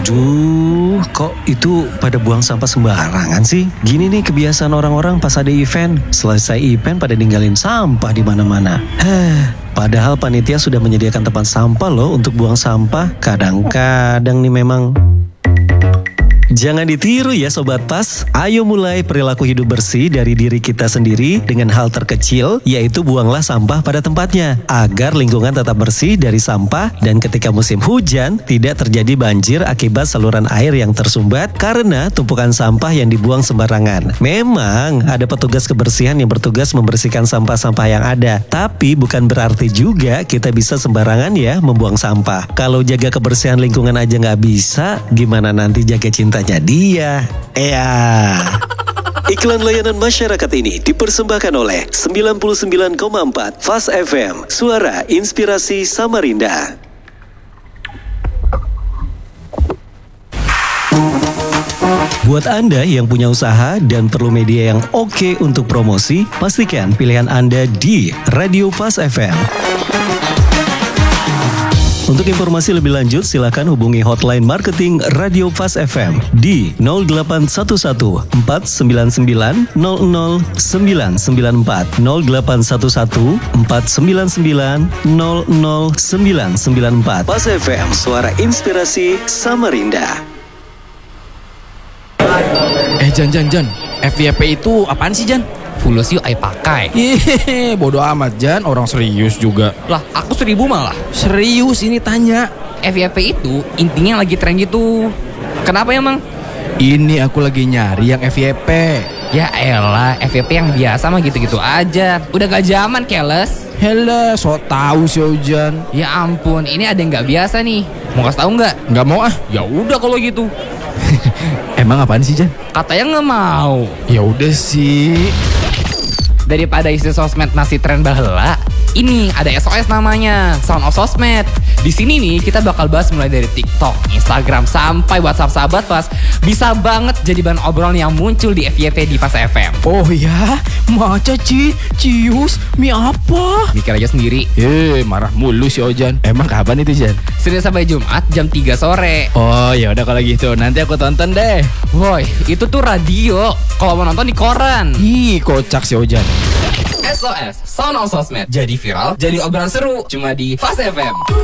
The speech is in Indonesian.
Aduh, kok itu pada buang sampah sembarangan sih? Gini nih kebiasaan orang-orang pas ada event. Selesai event pada ninggalin sampah di mana-mana. Padahal panitia sudah menyediakan tempat sampah loh untuk buang sampah. Kadang-kadang nih memang... Jangan ditiru ya Sobat Pas, ayo mulai perilaku hidup bersih dari diri kita sendiri dengan hal terkecil, yaitu buanglah sampah pada tempatnya, agar lingkungan tetap bersih dari sampah dan ketika musim hujan tidak terjadi banjir akibat saluran air yang tersumbat karena tumpukan sampah yang dibuang sembarangan. Memang ada petugas kebersihan yang bertugas membersihkan sampah-sampah yang ada, tapi bukan berarti juga kita bisa sembarangan ya membuang sampah. Kalau jaga kebersihan lingkungan aja nggak bisa, gimana nanti jaga cintanya dia? Iklan layanan masyarakat ini dipersembahkan oleh 99,4 Fast FM, Suara Inspirasi Samarinda. Buat Anda yang punya usaha dan perlu media yang oke untuk promosi, pastikan pilihan Anda di Radio Fast FM. Untuk informasi lebih lanjut, silakan hubungi hotline marketing Radio Fast FM di 0811 499 00994 0811 499 00994. Fast FM, Suara Inspirasi Samarinda. Jan, FYP itu apaan sih, Jan? Fulus yuk, ayo pakai. Bodoh amat, Jan. Orang serius juga. Lah, aku 1000 malah. Serius ini tanya. FYP itu intinya lagi tren gitu. Kenapa emang? Ini aku lagi nyari yang FYP. Ya elah, FYP yang biasa mah gitu-gitu aja. Udah gak zaman, keles. Hele, so tau sih Ojan. Ya ampun, ini ada yang gak biasa nih. Mau kasih tahu nggak? Nggak mau ah. Ya udah kalau gitu. Emang apaan sih, Jan? Katanya nggak mau. Ya udah sih. Daripada isi sosmed masih tren baheula, ini ada SOS namanya, Sound of Sosmed. Di sini nih kita bakal bahas mulai dari TikTok, Instagram sampai WhatsApp sahabat Pas. Bisa banget jadi bahan obrolan yang muncul di FYP di Fast FM. Oh ya, maca cius, mi apa? Mikir aja sendiri. Marah mulu si Ojan. Emang kapan itu, Jan? Senin sampai Jumat jam 3 sore. Oh ya udah kalau gitu nanti aku tonton deh. Woi, itu tuh radio. Kalau mau nonton di koran. Ih, kocak si Ojan. SOS, Sound of Sosmed. Jadi viral, jadi obrolan seru. Cuma di Fast FM.